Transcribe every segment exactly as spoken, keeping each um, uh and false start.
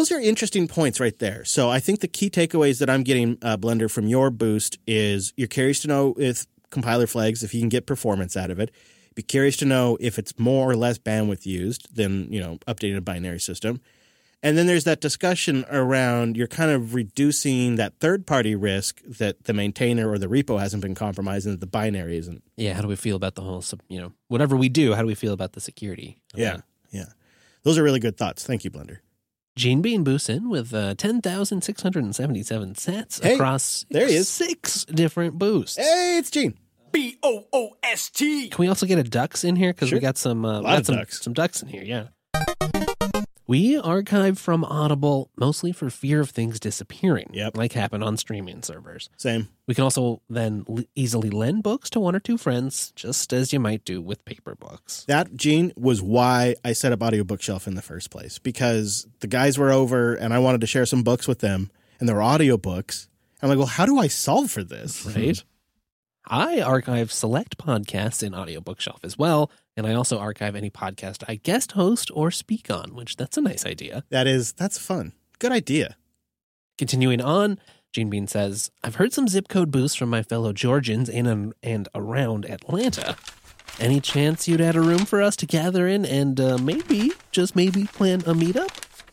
those are interesting points right there. So I think the key takeaways that I'm getting, uh, Blender, from your boost is you're curious to know if compiler flags, if you can get performance out of it. Be curious to know if it's more or less bandwidth used than, you know, updating a binary system. And then there's that discussion around you're kind of reducing that third-party risk that the maintainer or the repo hasn't been compromised and that the binary isn't. Yeah, how do we feel about the whole, you know, whatever we do, how do we feel about the security? Yeah, yeah. Those are really good thoughts. Thank you, Blender. Gene Bean boosts in with uh, ten thousand six hundred seventy-seven sats hey, across there he is. six different boosts. Hey, it's Gene. B O O S T. Can we also get a ducks in here? Because sure. we got some, uh, a we lot got of some, ducks. some ducks in here, yeah. We archive from Audible mostly for fear of things disappearing, yep. like happened on streaming servers. Same. We can also then l- easily lend books to one or two friends, just as you might do with paper books. That, Gene, was why I set up Audio Bookshelf in the first place, because the guys were over and I wanted to share some books with them, and there were audio books. I'm like, well, how do I solve for this? Right. I archive select podcasts in Audio Bookshelf as well, and I also archive any podcast I guest host or speak on, which that's a nice idea. That is, that's fun. Good idea. Continuing on, Gene Bean says, I've heard some zip code boosts from my fellow Georgians in and, and around Atlanta. Any chance you'd add a room for us to gather in and uh, maybe, just maybe, plan a meetup?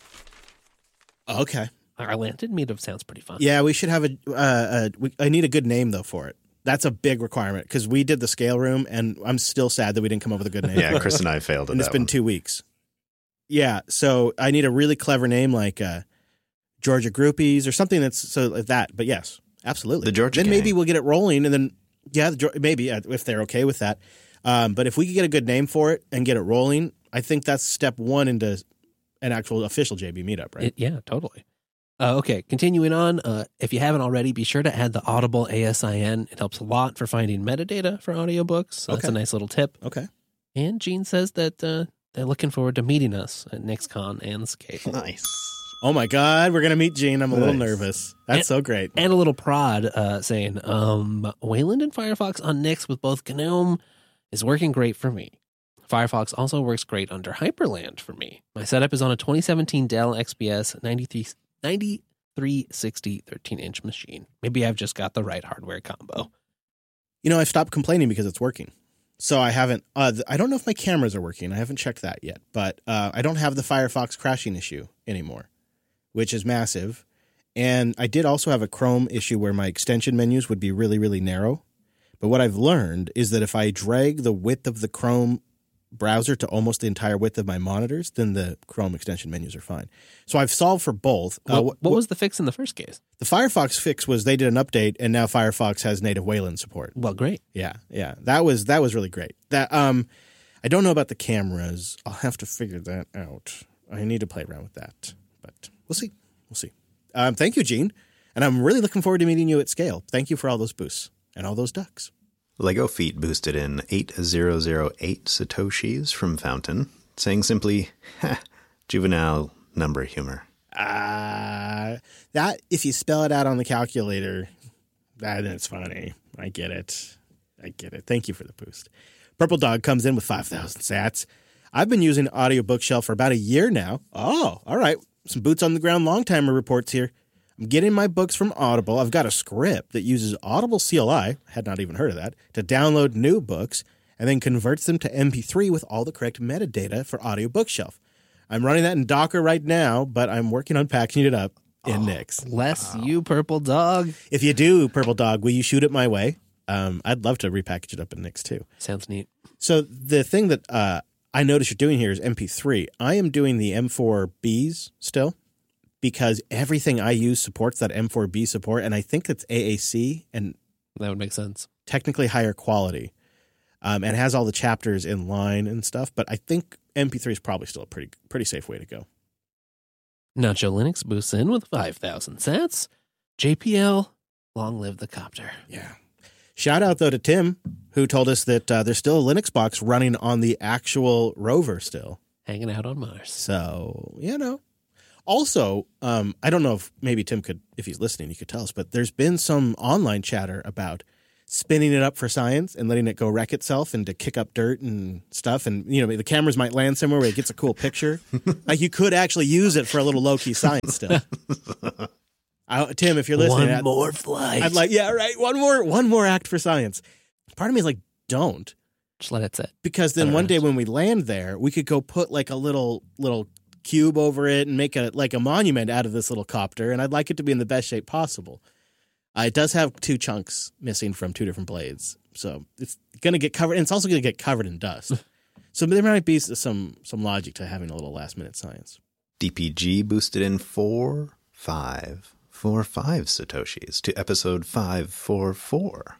Okay. Our Atlanta meetup sounds pretty fun. Yeah, we should have a, uh, a we, I need a good name, though, for it. That's a big requirement because we did the scale room, and I'm still sad that we didn't come up with a good name. Yeah, Chris and I failed at and that it's been one. two weeks. Yeah, so I need a really clever name like uh, Georgia Groupies or something that's so like that. But yes, absolutely. The Georgia Then Gang. maybe we'll get it rolling, and then yeah, the, maybe uh, if they're okay with that. Um, but if we could get a good name for it and get it rolling, I think that's step one into an actual official J B meetup, right? It, yeah, totally. Uh, okay, continuing on, uh, if you haven't already, be sure to add the Audible A S I N. It helps a lot for finding metadata for audiobooks. So that's Okay. a nice little tip. Okay. And Gene says that uh, they're looking forward to meeting us at NixCon and Scale. Nice. Oh my God, we're gonna meet Gene. I'm a little Nice. nervous. That's And- so great. And a little prod uh, saying, um, Wayland and Firefox on Nix with both GNOME is working great for me. Firefox also works great under Hyperland for me. My setup is on a twenty seventeen Dell X P S ninety-three sixty thirteen-inch machine. Maybe I've just got the right hardware combo. You know, I've stopped complaining because it's working. So I haven't, uh, th- I don't know if my cameras are working. I haven't checked that yet. But uh, I don't have the Firefox crashing issue anymore, which is massive. And I did also have a Chrome issue where my extension menus would be really, really narrow. But what I've learned is that if I drag the width of the Chrome browser to almost the entire width of my monitors, then the Chrome extension menus are fine. So I've solved for both. What, uh, what wh- was the fix in the first case? The Firefox fix was they did an update, and now Firefox has native Wayland support. Well, great. Yeah, yeah, that was that was really great. That um, I don't know about the cameras. I'll have to figure that out. I need to play around with that, but we'll see. We'll see. Um, thank you, Gene, and I'm really looking forward to meeting you at Scale. Thank you for all those boosts and all those ducks. Lego Feet boosted in eight thousand eight Satoshis from Fountain, saying simply, ha, juvenile number humor. Uh, that, if you spell it out on the calculator, that is funny. I get it. I get it. Thank you for the boost. Purple Dog comes in with five thousand sats. I've been using Audio Bookshelf for about a year now. Oh, all right. Some boots on the ground long-timer reports here. I'm getting my books from Audible. I've got a script that uses Audible C L I, had not even heard of that, to download new books and then converts them to M P three with all the correct metadata for Audio Bookshelf. I'm running that in Docker right now, but I'm working on packaging it up in Oh, Nix. Bless you, Purple Dog. If you do, Purple Dog, will you shoot it my way? Um, I'd love to repackage it up in Nix too. Sounds neat. So the thing that uh, I notice you're doing here is M P three. I am doing the M four Bs still, because everything I use supports that M four B support, and I think it's A A C and That would make sense. technically higher quality, um, and has all the chapters in line and stuff. But I think M P three is probably still a pretty pretty safe way to go. Nacho Linux boosts in with five thousand sats. J P L, long live the copter. Yeah. Shout out though to Tim, who told us that uh, there's still a Linux box running on the actual rover still. Hanging out on Mars. So you know. Also, um, I don't know if maybe Tim could, if he's listening, he could tell us, but there's been some online chatter about spinning it up for science and letting it go wreck itself and to kick up dirt and stuff. And, you know, the cameras might land somewhere where it gets a cool picture. Like you could actually use it for a little low-key science stuff. I, Tim, if you're listening. One I'd, more flight. I'd like, yeah, right. One more, one more act for science. Part of me is like, don't. Just let it sit. Because then one day when we land there, we could go put like a little little cube over it and make a like a monument out of this little copter. And I'd like it to be in the best shape possible. Uh, it does have two chunks missing from two different blades. So it's going to get covered. And it's also going to get covered in dust. So there might be some some logic to having a little last minute science. D P G boosted in four, five, four, five Satoshis to episode five forty-four.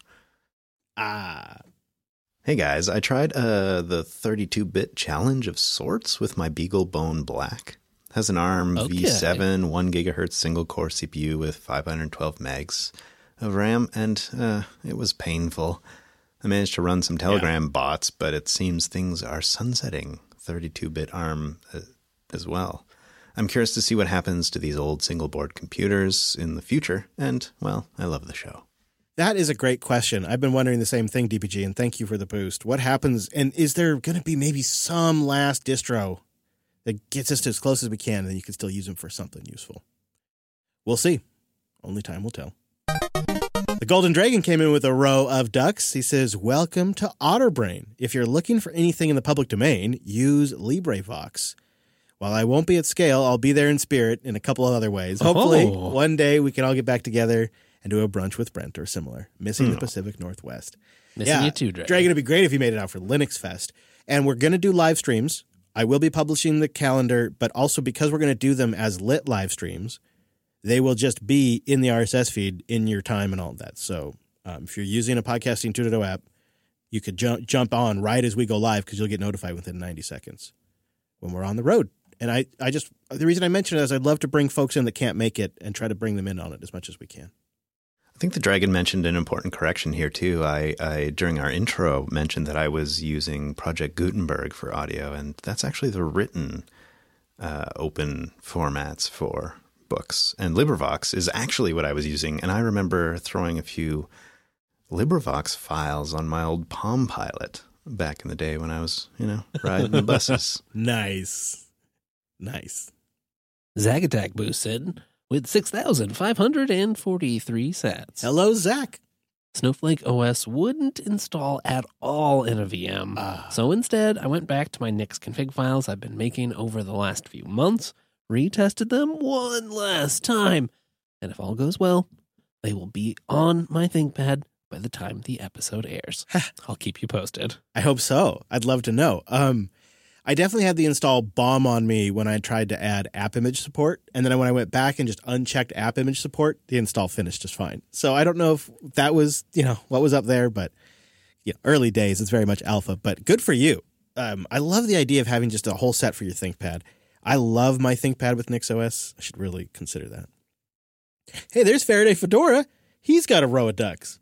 Ah. Hey guys, I tried uh, the thirty-two bit challenge of sorts with my BeagleBone Black. Has an ARM Okay. V seven, one gigahertz single core C P U with five hundred twelve megs of RAM, and uh, it was painful. I managed to run some Telegram yeah. bots, but it seems things are sunsetting thirty-two bit ARM uh, as well. I'm curious to see what happens to these old single board computers in the future, and, well, I love the show. That is a great question. I've been wondering the same thing, D P G, and thank you for the boost. What happens, and is there going to be maybe some last distro that gets us to as close as we can, and then you can still use them for something useful? We'll see. Only time will tell. The Golden Dragon came in with a row of ducks. He says, welcome to Otterbrain. If you're looking for anything in the public domain, use LibreVox. While I won't be at scale, I'll be there in spirit in a couple of other ways. Hopefully, Oh. one day we can all get back together and do a brunch with Brent or similar. Missing Hmm. the Pacific Northwest. Missing yeah, you too, Dragon. Dragon, it'd be great if you made it out for Linux Fest. And we're going to do live streams. I will be publishing the calendar, but also because we're going to do them as lit live streams, they will just be in the R S S feed in your time and all of that. So um, if you're using a Podcasting two point oh app, you could ju- jump on right as we go live because you'll get notified within ninety seconds when we're on the road. And I, I just, the reason I mention it is I'd love to bring folks in that can't make it and try to bring them in on it as much as we can. I think the Dragon mentioned an important correction here, too. I, I, during our intro, mentioned that I was using Project Gutenberg for audio, and that's actually the written uh, open formats for books. And LibriVox is actually what I was using, and I remember throwing a few LibriVox files on my old Palm Pilot back in the day when I was, you know, riding the buses. Nice. Nice. Zagatak boosted with six thousand five hundred forty-three sats. Hello, Zach. Snowflake O S wouldn't install at all in a V M. Ah. So instead, I went back to my Nix config files I've been making over the last few months, retested them one last time, and if all goes well, they will be on my ThinkPad by the time the episode airs. I'll keep you posted. I hope so. I'd love to know. Um, I definitely had the install bomb on me when I tried to add app image support. And then when I went back and just unchecked app image support, the install finished just fine. So I don't know if that was, you know, what was up there, but you know, early days, it's very much alpha, but good for you. Um, I love the idea of having just a whole set for your ThinkPad. I love my ThinkPad with NixOS. I should really consider that. Hey, there's Faraday Fedora. He's got a row of ducks.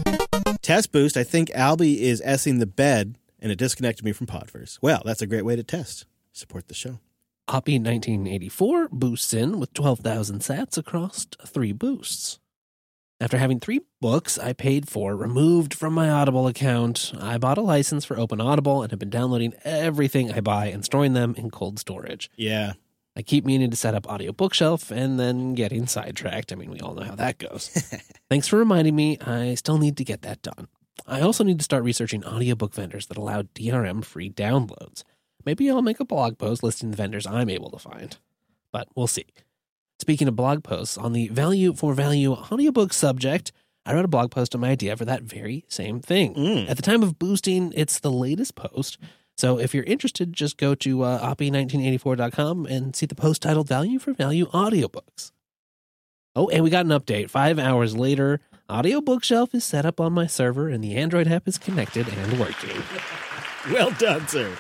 Test boost. I think Albie is S-ing the bed and it disconnected me from Podverse. Well, that's a great way to test. Support the show. Hoppy nineteen eighty-four boosts in with twelve thousand sats across three boosts. After having three books I paid for removed from my Audible account, I bought a license for Open Audible and have been downloading everything I buy and storing them in cold storage. Yeah. I keep meaning to set up Audio Bookshelf and then getting sidetracked. I mean, we all know how that goes. Thanks for reminding me. I still need to get that done. I also need to start researching audiobook vendors that allow D R M-free downloads. Maybe I'll make a blog post listing the vendors I'm able to find. But we'll see. Speaking of blog posts, on the Value for Value audiobook subject, I wrote a blog post on my idea for that very same thing. Mm. At the time of boosting, it's the latest post. So if you're interested, just go to uh, oppie nineteen eighty-four dot com and see the post titled Value for Value Audiobooks. Oh, and we got an update. Five hours later, Audio Bookshelf is set up on my server and the Android app is connected and working. Well done, sir.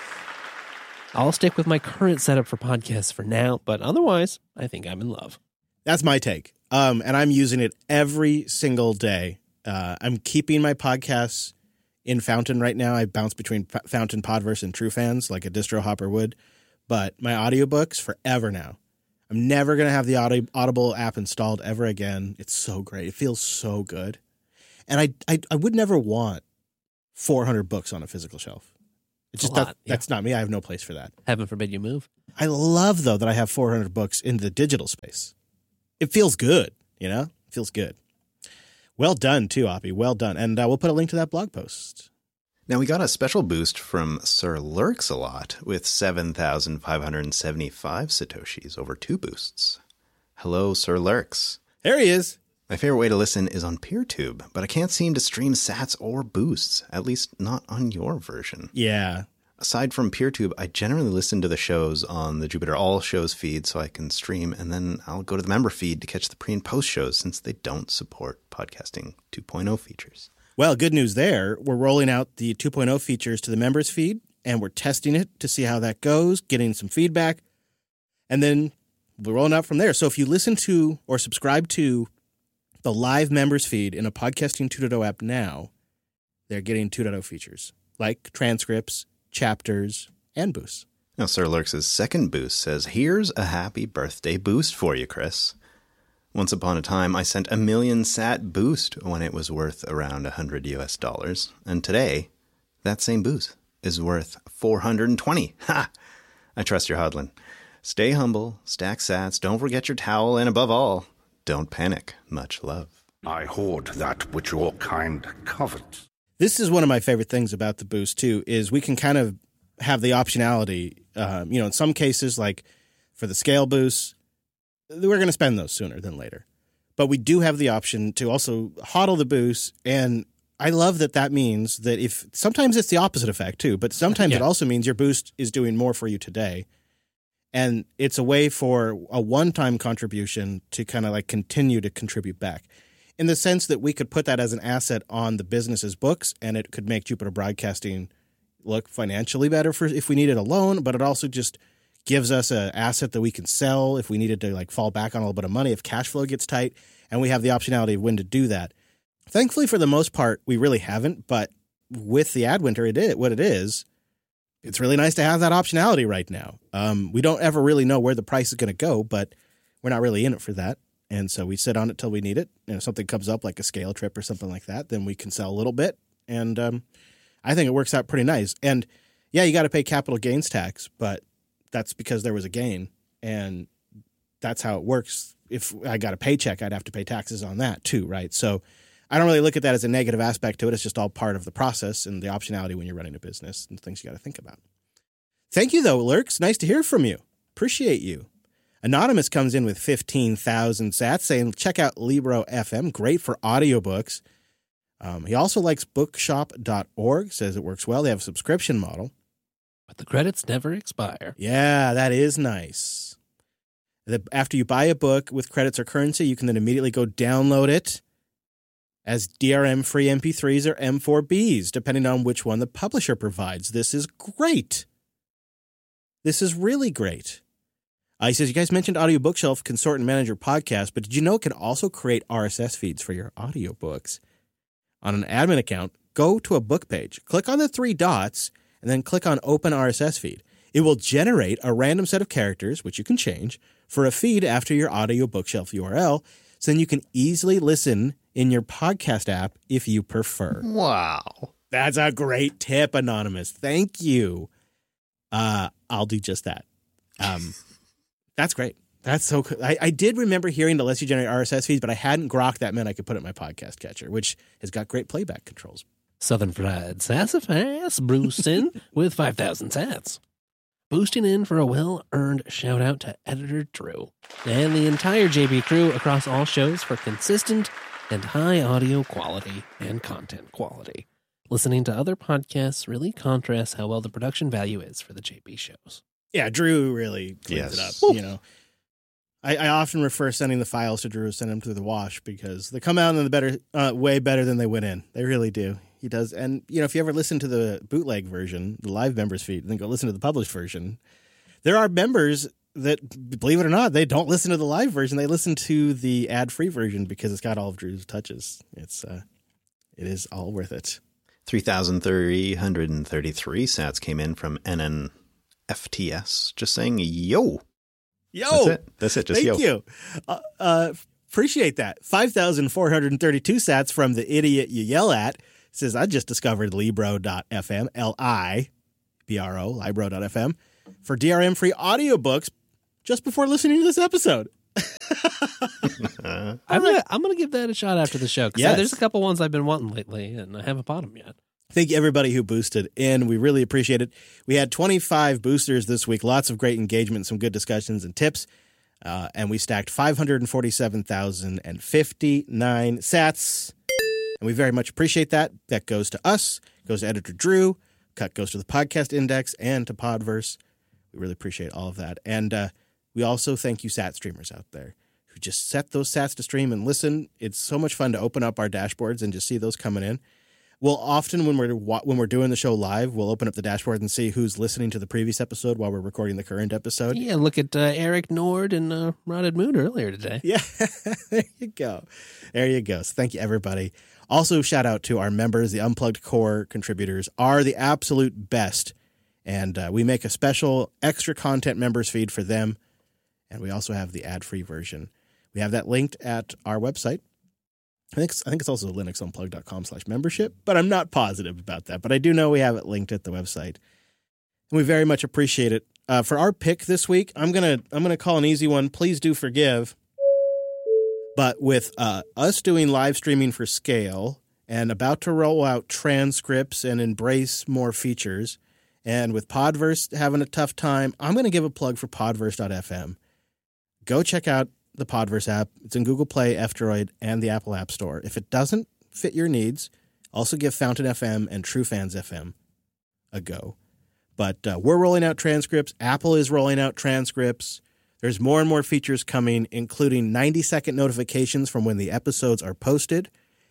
I'll stick with my current setup for podcasts for now, but otherwise, I think I'm in love. That's my take. Um, and I'm using it every single day. Uh, I'm keeping my podcasts in Fountain right now. I bounce between P- Fountain, Podverse, and TrueFans like a distro hopper would. But my audiobooks forever now. I'm never going to have the Audi- Audible app installed ever again. It's so great. It feels so good. And I, I, I would never want four hundred books on a physical shelf. It's just a lot, that, yeah. that's not me. I have no place for that. Heaven forbid you move. I love, though, that I have four hundred books in the digital space. It feels good, you know? It feels good. Well done, too, Oppie. Well done. And uh, we'll put a link to that blog post. Now, we got a special boost from Sir Lurks-a-Lot with seven thousand five hundred seventy-five Satoshis over two boosts. Hello, Sir Lurks. There he is. My favorite way to listen is on PeerTube, but I can't seem to stream sats or boosts, at least not on your version. Yeah. Aside from PeerTube, I generally listen to the shows on the Jupiter All Shows feed so I can stream, and then I'll go to the member feed to catch the pre- and post shows since they don't support podcasting two point oh features. Well, good news there. We're rolling out the two point oh features to the members feed, and we're testing it to see how that goes, getting some feedback, and then we're rolling out from there. So if you listen to or subscribe to the live members feed in a Podcasting two point oh app now, they're getting two point oh features, like transcripts, chapters, and boosts. Now, Sir Lurks' second boost says, here's a happy birthday boost for you, Chris. Once upon a time, I sent a million sat boost when it was worth around one hundred U S dollars. And today, that same boost is worth four hundred twenty. Ha! I trust your hodlin. Stay humble, stack sats, don't forget your towel, and above all, don't panic. Much love. I hoard that which your kind covets. This is one of my favorite things about the boost, too, is we can kind of have the optionality. Um, you know, in some cases, like for the scale boosts, we're going to spend those sooner than later. But we do have the option to also hodl the boosts. And I love that that means that if sometimes it's the opposite effect, too, but sometimes Yeah. it also means your boost is doing more for you today. And it's a way for a one-time contribution to kind of like continue to contribute back, in the sense that we could put that as an asset on the business's books, and it could make Jupiter Broadcasting look financially better for if we needed a loan, but it also just gives us an asset that we can sell if we needed to like fall back on a little bit of money if cash flow gets tight, and we have the optionality of when to do that. Thankfully, for the most part, we really haven't, but with the Adwinter, it is what it is. It's really nice to have that optionality right now. Um, we don't ever really know where the price is going to go, but we're not really in it for that. And so we sit on it till we need it. And if something comes up like a scale trip or something like that, then we can sell a little bit. And um, I think it works out pretty nice. And yeah, you got to pay capital gains tax, but that's because there was a gain. And that's how it works. If I got a paycheck, I'd have to pay taxes on that too, right? So I don't really look at that as a negative aspect to it. It's just all part of the process and the optionality when you're running a business and things you got to think about. Thank you, though, Lurks. Nice to hear from you. Appreciate you. Anonymous comes in with fifteen thousand sats saying, check out Libro F M. Great for audiobooks. Um, he also likes bookshop dot org, says it works well. They have a subscription model. But the credits never expire. Yeah, that is nice. The, after you buy a book with credits or currency, you can then immediately go download it as D R M-free M P threes or M four Bs, depending on which one the publisher provides. This is great. This is really great. Uh, he says, you guys mentioned Audio Bookshelf can sort and manage your podcast, but did you know it can also create R S S feeds for your audiobooks? On an admin account, go to a book page, click on the three dots, and then click on Open R S S Feed. It will generate a random set of characters, which you can change, for a feed after your Audio Bookshelf U R L, so then you can easily listen in your podcast app if you prefer. Wow. That's a great tip, Anonymous. Thank you. Uh, I'll do just that. Um, that's great. That's so cool. I, I did remember hearing the lets you generate R S S feeds, but I hadn't grokked that meant I could put it in my podcast catcher, which has got great playback controls. Southern Fried Sassafras Brucein with five thousand sats. Boosting in for a well-earned shout-out to Editor Drew and the entire J B crew across all shows for consistent and high audio quality and content quality. Listening to other podcasts really contrasts how well the production value is for the J B shows. Yeah, Drew really cleans Yes. it up. You know, I, I often refer sending the files to Drew, send them through the wash because they come out in the better, uh, way better than they went in. They really do. He does. And, you know, if you ever listen to the bootleg version, the live members feed, and then go listen to the published version, there are members that, believe it or not, they don't listen to the live version. They listen to the ad-free version because it's got all of Drew's touches. It's, uh, it is all worth it. three thousand three hundred thirty-three sats came in from N N F T S, just saying, yo. Yo! That's it. That's it. Just Thank yo. you. Uh, uh, Appreciate that. five thousand four hundred thirty-two sats from the idiot you yell at. Says, I just discovered Libro dot f m, L I B R O, Libro dot f m, for D R M-free audiobooks just before listening to this episode. I'm gonna I'm gonna give that a shot after the show, because Yes. there's a couple ones I've been wanting lately, and I haven't bought them yet. Thank you, everybody who boosted in. We really appreciate it. We had twenty-five boosters this week, lots of great engagement, some good discussions and tips, uh, and we stacked five hundred forty-seven thousand fifty-nine sats. And we very much appreciate that. That goes to us, goes to Editor Drew, cut goes to the Podcast Index, and to Podverse. We really appreciate all of that. And uh, we also thank you sat streamers out there who just set those sats to stream and listen. It's so much fun to open up our dashboards and just see those coming in. We'll often, when we're when we're doing the show live, we'll open up the dashboard and see who's listening to the previous episode while we're recording the current episode. Yeah, look at uh, Eric Nord and uh, Rotted Mood earlier today. Yeah, there you go. There you go. So thank you, everybody. Also, shout out to our members. The Unplugged Core contributors are the absolute best. And uh, we make a special extra content members feed for them. And we also have the ad-free version. We have that linked at our website. I think it's, I think it's also linuxunplugged.com slash membership, but I'm not positive about that. But I do know we have it linked at the website. And we very much appreciate it. Uh, for our pick this week, I'm gonna I'm gonna call an easy one. Please do forgive. But with uh, us doing live streaming for scale and about to roll out transcripts and embrace more features, and with Podverse having a tough time, I'm going to give a plug for podverse dot f m. Go check out the Podverse app. It's in Google Play, F-Droid, and the Apple App Store. If it doesn't fit your needs, also give Fountain F M and TrueFans F M a go. But uh, we're rolling out transcripts. Apple is rolling out transcripts. There's more and more features coming, including ninety-second notifications from when the episodes are posted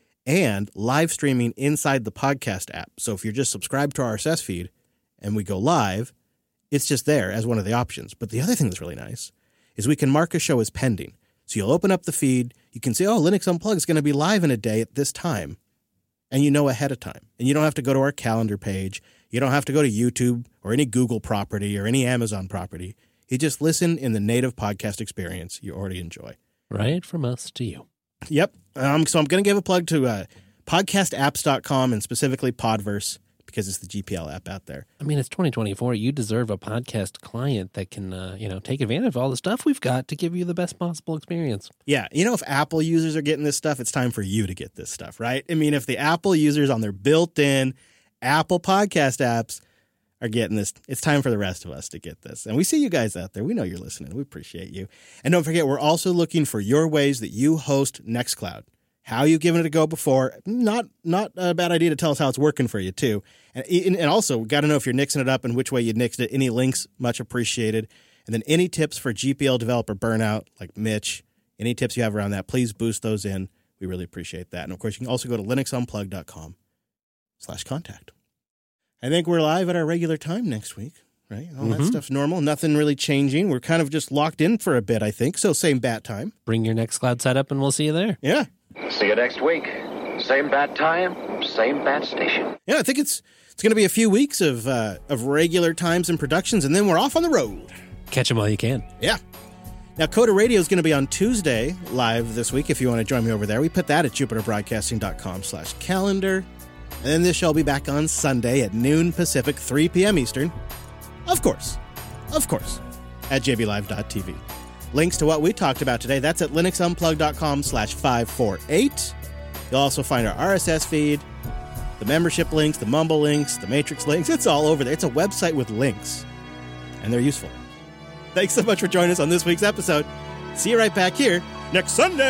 and live streaming inside the podcast app. So if you're just subscribed to our R S S feed and we go live, it's just there as one of the options. But the other thing that's really nice is we can mark a show as pending. So you'll open up the feed, you can say, oh, Linux Unplugged is going to be live in a day at this time. And you know ahead of time. And you don't have to go to our calendar page. You don't have to go to YouTube or any Google property or any Amazon property. You just listen in the native podcast experience you already enjoy. Right from us to you. Yep. Um, so I'm going to give a plug to uh, podcast apps dot com and specifically Podverse because it's the G P L app out there. I mean, it's twenty twenty-four. You deserve a podcast client that can, uh, you know, take advantage of all the stuff we've got to give you the best possible experience. Yeah. You know, if Apple users are getting this stuff, it's time for you to get this stuff, right? I mean, if the Apple users on their built-in Apple podcast apps are getting this, it's time for the rest of us to get this. And we see you guys out there. We know you're listening. We appreciate you. And don't forget, we're also looking for your ways that you host Nextcloud. How you've given it a go before. Not not a bad idea to tell us how it's working for you, too. And, and also, we got to know if you're nixing it up and which way you nixed it. Any links, much appreciated. And then any tips for G P L developer burnout, like Mitch, any tips you have around that, please boost those in. We really appreciate that. And, of course, you can also go to linuxunplugged.com slash contact. I think we're live at our regular time next week, right? All Mm-hmm. that stuff's normal. Nothing really changing. We're kind of just locked in for a bit, I think. So same bat time. Bring your Nextcloud setup and we'll see you there. Yeah. See you next week. Same bat time, same bat station. Yeah, I think it's it's going to be a few weeks of uh, of regular times and productions, and then we're off on the road. Catch them while you can. Yeah. Now, Coda Radio is going to be on Tuesday live this week if you want to join me over there. We put that at jupiterbroadcasting.com slash calendar. And then this show will be back on Sunday at noon Pacific, three p.m. Eastern. Of course. Of course. At j b live dot t v. Links to what we talked about today, that's at linuxunplugged.com slash 548. You'll also find our R S S feed, the membership links, the Mumble links, the Matrix links. It's all over there. It's a website with links, and they're useful. Thanks so much for joining us on this week's episode. See you right back here next Sunday.